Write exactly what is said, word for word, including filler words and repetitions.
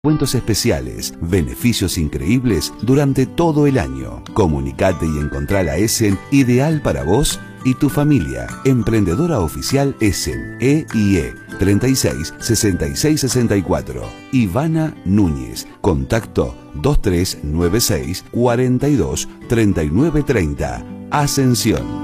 Descuentos especiales, beneficios increíbles durante todo el año. Comunicate y encontrá la Essen ideal para vos y tu familia. Emprendedora oficial Essen, E I E treinta y seis, sesenta y seis, sesenta y cuatro. Ivana Núñez, contacto dos tres nueve seis, cuarenta y dos, treinta y nueve treinta. Ascensión.